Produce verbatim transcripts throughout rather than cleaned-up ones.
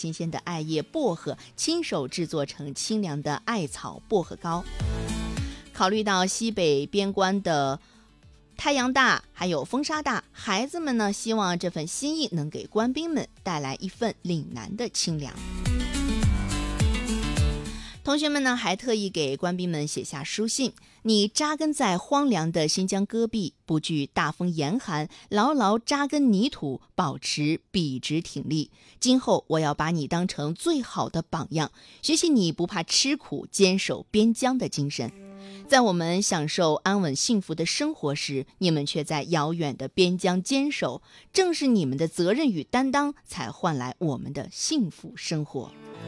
新鲜的艾叶薄荷，亲手制作成清凉的艾草薄荷糕。考虑到西北边关的太阳大还有风沙大，孩子们呢希望这份心意能给官兵们带来一份岭南的清凉。同学们呢还特意给官兵们写下书信，你扎根在荒凉的新疆戈壁，不惧大风严寒，牢牢扎根泥土，保持笔直挺立。今后我要把你当成最好的榜样，学习你不怕吃苦坚守边疆的精神。在我们享受安稳幸福的生活时，你们却在遥远的边疆坚守，正是你们的责任与担当才换来我们的幸福生活。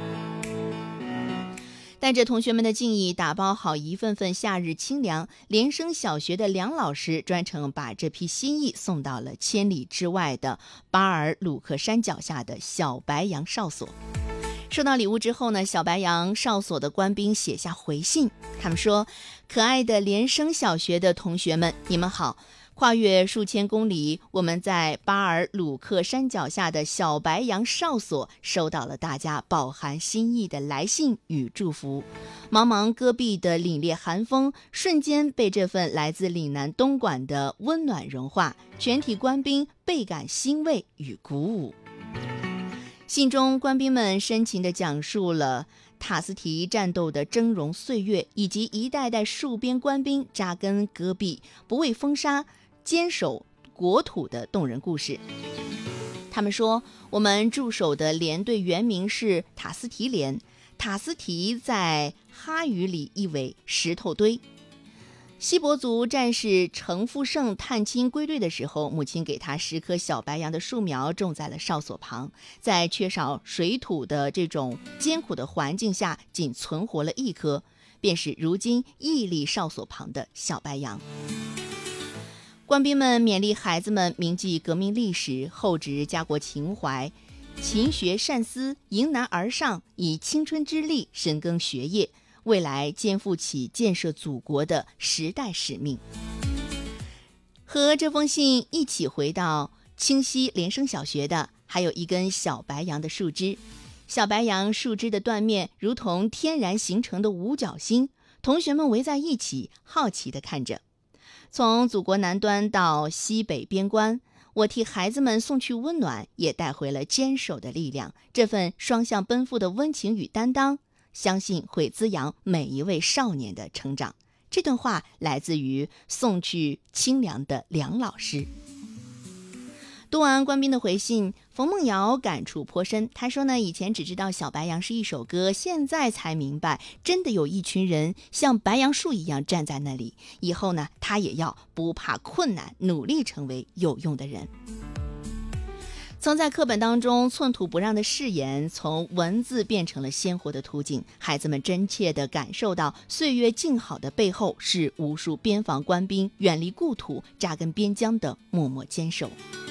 带着同学们的敬意，打包好一份份夏日清凉，连升小学的梁老师专程把这批心意送到了千里之外的巴尔鲁克山脚下的小白杨哨所。收到礼物之后呢，小白杨哨所的官兵写下回信，他们说：可爱的连升小学的同学们，你们好，跨越数千公里，我们在巴尔鲁克山脚下的小白杨哨所收到了大家饱含心意的来信与祝福。茫茫戈壁的凛冽寒风瞬间被这份来自岭南东莞的温暖融化，全体官兵倍感欣慰与鼓舞。信中，官兵们深情地讲述了塔斯提战斗的峥嵘岁月，以及一代代戍边官兵扎根戈壁，不畏风沙，坚守国土的动人故事。他们说，我们驻守的连队原名是塔斯提连，塔斯提在哈语里意为石头堆。锡伯族战士程富胜探亲归队的时候，母亲给他十棵小白杨的树苗种在了哨所旁，在缺少水土的这种艰苦的环境下，仅存活了一棵，便是如今屹立哨所旁的小白杨。官兵们勉励孩子们铭记革命历史，厚植家国情怀，勤学善思，迎难而上，以青春之力深耕学业，未来肩负起建设祖国的时代使命。和这封信一起回到清溪连升小学的，还有一根小白杨的树枝。小白杨树枝的断面如同天然形成的五角星，同学们围在一起，好奇地看着。从祖国南端到西北边关，我替孩子们送去温暖，也带回了坚守的力量。这份双向奔赴的温情与担当，相信会滋养每一位少年的成长。这段话来自于送去清凉的梁老师。读完官兵的回信，冯梦瑶感触颇深。他说呢，以前只知道小白杨是一首歌，现在才明白，真的有一群人像白杨树一样站在那里。以后呢，他也要不怕困难，努力成为有用的人。曾在课本当中寸土不让的誓言，从文字变成了鲜活的图景，孩子们真切地感受到岁月静好的背后，是无数边防官兵远离故土，扎根边疆的默默坚守。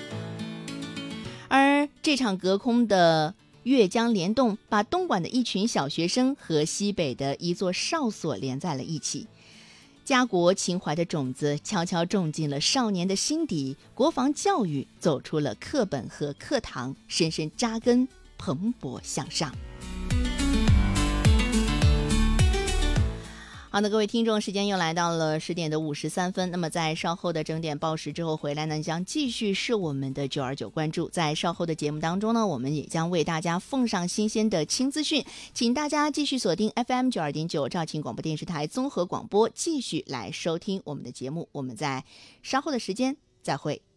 而这场隔空的越江联动，把东莞的一群小学生和西北的一座哨所连在了一起。家国情怀的种子悄悄种进了少年的心底，国防教育走出了课本和课堂，深深扎根，蓬勃向上。好的，各位听众，时间又来到了十点的五十三分。那么在稍后的整点报时之后回来呢，将继续是我们的九二九关注。在稍后的节目当中呢，我们也将为大家奉上新鲜的轻资讯，请大家继续锁定 F M 九二点九肇庆广播电视台综合广播，继续来收听我们的节目。我们在稍后的时间再会。